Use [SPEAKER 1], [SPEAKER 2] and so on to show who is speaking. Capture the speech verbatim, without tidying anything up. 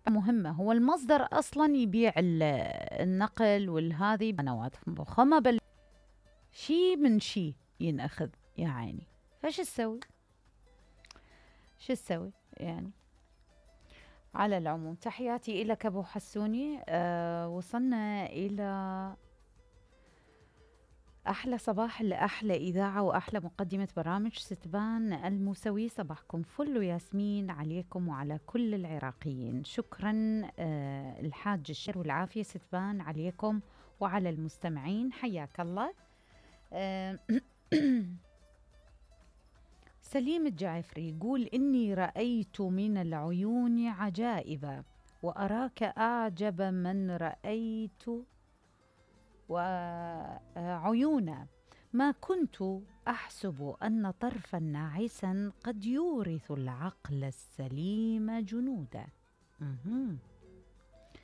[SPEAKER 1] مهمة، هو المصدر أصلا يبيع ال- النقل والهذي قنوات مضخمة، بل شي من شي ينأخذ يا عيني. فش تسوي؟ شو تسوي يعني؟ على العموم تحياتي إلك أبو حسوني. أه وصلنا إلى أحلى صباح لأحلى إذاعة وأحلى مقدمة برامج ستبان الموسوي. صباحكم فل وياسمين عليكم وعلى كل العراقيين. شكرا أه الحاج الشر والعافية ستبان عليكم وعلى المستمعين، حياك الله. أه سليم الجعفري يقول إني رأيت من العيون عجائب وأراك أعجب من رأيت وعيونا، ما كنت أحسب أن طرفا ناعسا قد يورث العقل السليم جنودا. مهم.